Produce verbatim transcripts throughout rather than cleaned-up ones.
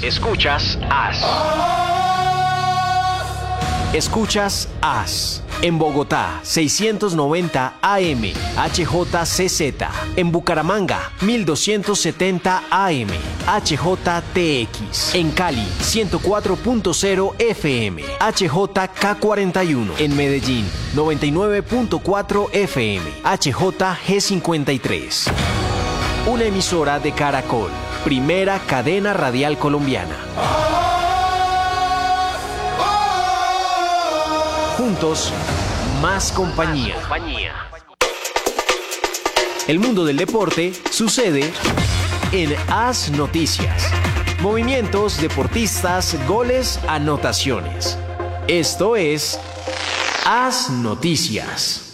Escuchas As. Escuchas As. En Bogotá, seiscientos noventa A M, H J C Z. En Bucaramanga, mil doscientos setenta A M, H J T X. En Cali, ciento cuatro punto cero F M, H J K cuarenta y uno. En Medellín, noventa y nueve punto cuatro F M, H J G cincuenta y tres. Una emisora de Caracol, primera cadena radial colombiana. Juntos, más compañía. El mundo del deporte sucede en As Noticias. Movimientos, deportistas, goles, anotaciones. Esto es As Noticias.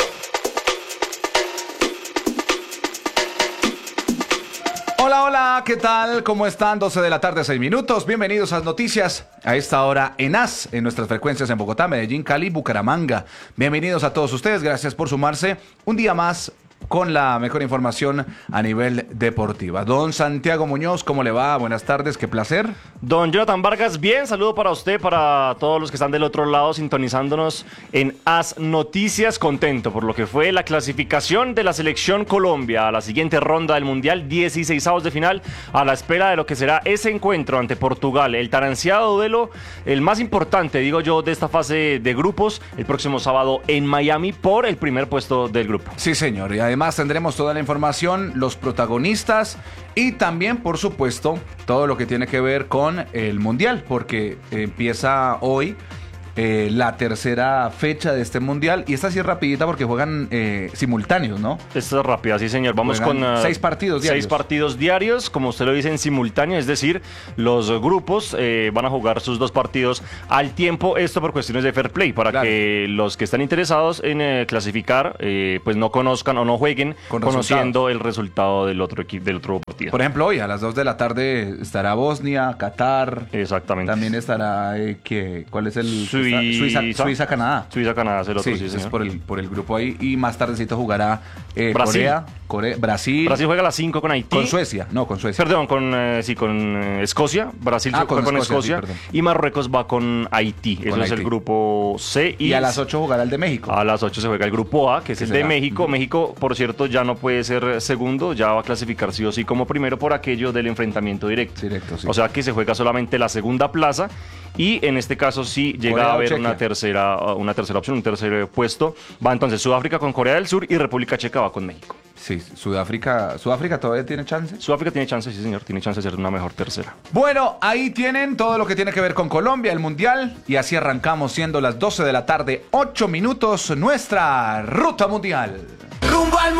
Hola, hola, ¿qué tal? ¿Cómo están? doce de la tarde, seis minutos. Bienvenidos a las noticias a esta hora en As, en nuestras frecuencias en Bogotá, Medellín, Cali, Bucaramanga. Bienvenidos a todos ustedes, gracias por sumarse un día más con la mejor información a nivel deportiva. Don Santiago Muñoz, ¿cómo le va? Buenas tardes, qué placer. Don Jonathan Vargas, bien, saludo para usted, para todos los que están del otro lado sintonizándonos en As Noticias. Contento por lo que fue la clasificación de la selección Colombia a la siguiente ronda del Mundial, dieciseisavos de final, a la espera de lo que será ese encuentro ante Portugal, el tan ansiado duelo, el más importante, digo yo, de esta fase de grupos, el próximo sábado en Miami por el primer puesto del grupo. Sí, señor, y además tendremos toda la información, los protagonistas y también, por supuesto, todo lo que tiene que ver con el Mundial, porque empieza hoy eh, la tercera fecha de este Mundial, y esta sí es rapidita porque juegan eh, simultáneos, ¿no? Esta es rápida, sí señor. Vamos juegan con uh, seis partidos diarios. Seis partidos diarios, como usted lo dice, en simultáneo, es decir, los grupos eh, van a jugar sus dos partidos al tiempo, esto por cuestiones de fair play, para claro. que los que están interesados en eh, clasificar, eh, pues no conozcan o no jueguen con conociendo resultados. el resultado del otro equipo, del otro partido. Por ejemplo, hoy a las dos de la tarde estará Bosnia, Qatar. Exactamente. También estará, eh, ¿qué? ¿Cuál es el? Suiza. Suiza, Suiza, Canadá. Suiza, Canadá es el otro, sí, sí, sí señor. Es por el, por el grupo ahí. Y más tardecito jugará eh, Brasil. Corea, Corea, Brasil. Brasil juega a las cinco con Haití. Con Suecia, no, con Suecia. Perdón, con, eh, sí, con eh, Escocia. Brasil ah, juega con, con Escocia. Escocia sí, y Marruecos va con Haití. Con Eso Haití. es el grupo C. Y, y a las ocho jugará el de México. A las ocho se juega el grupo A, que es el será? de México. Uh-huh. México, por cierto, ya no puede ser segundo, ya va a clasificar sí o sí como primero por aquello del enfrentamiento directo. Directo, sí. O sea que se juega solamente la segunda plaza. Y en este caso sí llega Corea a haber Chequia. una tercera, una tercera opción, un tercer puesto. Va entonces Sudáfrica con Corea del Sur y República Checa va con México. Sí, Sudáfrica, ¿Sudáfrica todavía tiene chance? Sudáfrica tiene chance, sí señor, tiene chance de ser una mejor tercera. Bueno, ahí tienen todo lo que tiene que ver con Colombia, el Mundial. Y así arrancamos siendo las doce de la tarde, ocho minutos, nuestra Ruta Mundial. ¡Rumbo al